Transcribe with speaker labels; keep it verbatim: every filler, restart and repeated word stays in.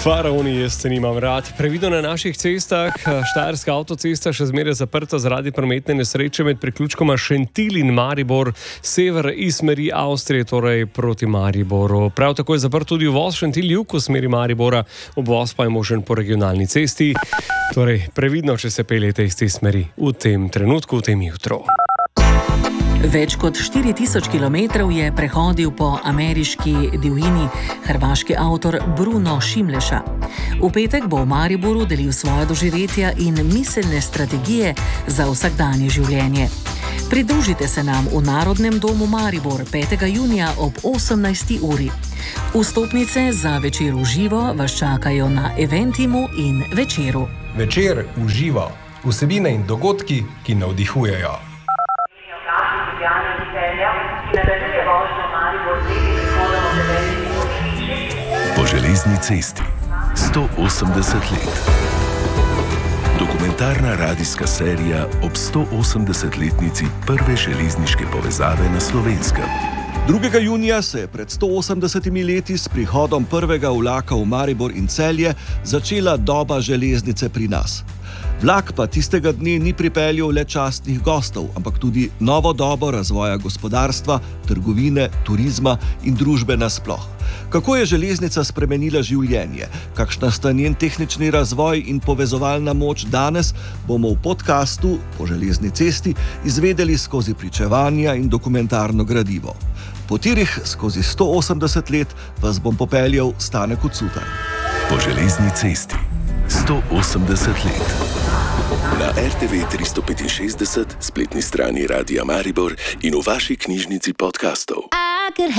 Speaker 1: Faraoni, jaz se nimam rad. Previdno na naših cestah. Štajerska avtocesta še zmeraj zaprta zaradi prometne nesreče med priključkoma Šentilj in Maribor, sever iz smeri Avstrije, torej proti Mariboru. Prav tako je zaprt tudi uvoz Šentilj-jug v smeri Maribora, obvoz pa je možen po regionalni cesti. Torej, previdno, če se peljete iz te smeri v tem trenutku, v tem jutru.
Speaker 2: Več kot štiri tisoč kilometrov je prehodil po ameriški divjini hrvaški avtor Bruno Šimleša. V petek bo v Mariboru delil svoje doživetja in miselne strategije za vsakdanje življenje. Pridružite se nam v Narodnem domu Maribor petega junija ob osemnajsti uri. Vstopnice za večer v živo vas čakajo na Eventimu in Večeru.
Speaker 3: Večer v živo. Vsebine in dogodki, ki navdihujejo.
Speaker 4: Po železni cesti sto osemdeset let. Dokumentarna radijska serija ob sto osemdesetletnici prve železniške povezave na Slovenskem.
Speaker 5: drugega junija se je pred sto osemdesetimi leti s prihodom prvega vlaka v Maribor in Celje začela doba železnice pri nas. Vlak pa tistega dne ni pripeljal le častnih gostov, ampak tudi novo dobo razvoja gospodarstva, trgovine, turizma in družbe nasploh. Kako je železnica spremenila življenje, kakšna sta njen tehnični razvoj in povezovalna moč danes, bomo v podkastu Po železni cesti izvedeli skozi pričevanja in dokumentarno gradivo. Po tirih skozi sto osemdeset let vas bom popeljal Stane Kucutar.
Speaker 4: Po železni cesti sto osemdeset let. Na er te ve tristo petinšestdeset, spletni strani Radia Maribor in v vaši knjižnici podkastov.